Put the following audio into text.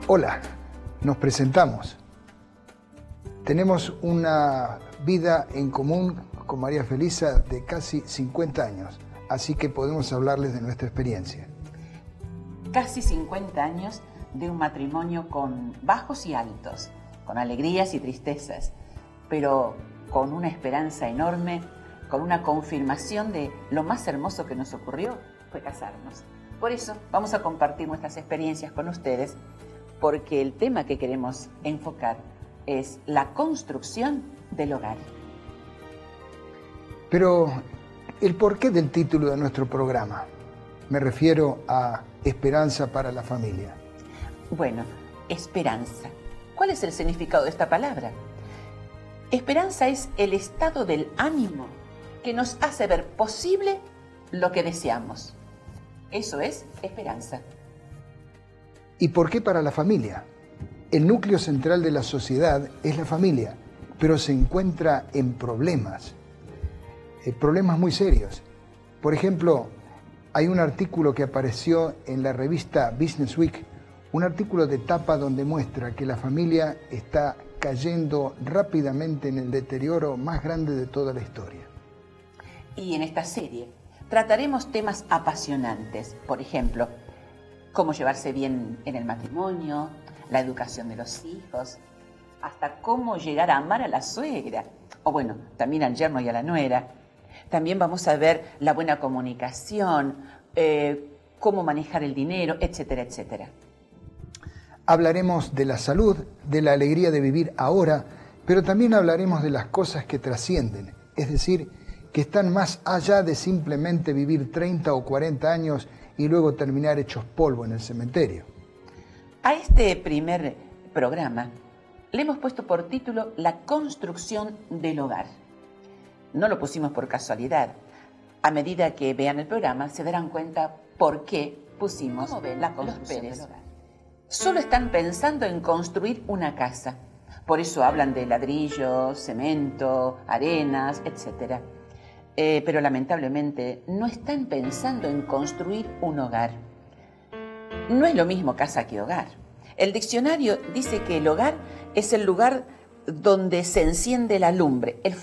Hola, nos presentamos. Tenemos una vida en común con María Felisa de casi 50 años, así que podemos hablarles de nuestra experiencia. Casi 50 años de un matrimonio con bajos y altos, con alegrías y tristezas, pero con una esperanza enorme, con una confirmación de lo más hermoso que nos ocurrió fue casarnos. Por eso vamos a compartir nuestras experiencias con ustedes, porque el tema que queremos enfocar es la construcción del hogar. Pero, ¿el porqué del título de nuestro programa? Me refiero a Esperanza para la Familia. Bueno, esperanza. ¿Cuál es el significado de esta palabra? Esperanza es el estado del ánimo que nos hace ver posible lo que deseamos. Eso es esperanza. ¿Y por qué para la familia? El núcleo central de la sociedad es la familia, pero se encuentra en problemas muy serios. Por ejemplo, hay un artículo que apareció en la revista Business Week, un artículo de tapa donde muestra que la familia está cayendo rápidamente en el deterioro más grande de toda la historia. Y en esta serie trataremos temas apasionantes, por ejemplo, cómo llevarse bien en el matrimonio, la educación de los hijos, hasta cómo llegar a amar a la suegra, o bueno, también al yerno y a la nuera. También vamos a ver la buena comunicación, cómo manejar el dinero, etcétera, etcétera. Hablaremos de la salud, de la alegría de vivir ahora, pero también hablaremos de las cosas que trascienden, es decir, que están más allá de simplemente vivir 30 o 40 años y luego terminar hechos polvo en el cementerio. A este primer programa le hemos puesto por título La construcción del hogar. No lo pusimos por casualidad. A medida que vean el programa se darán cuenta por qué pusimos la construcción del hogar. Solo están pensando en construir una casa. Por eso hablan de ladrillos, cemento, arenas, etc. Pero lamentablemente no están pensando en construir un hogar. No es lo mismo casa que hogar. El diccionario dice que el hogar es el lugar donde se enciende la lumbre, el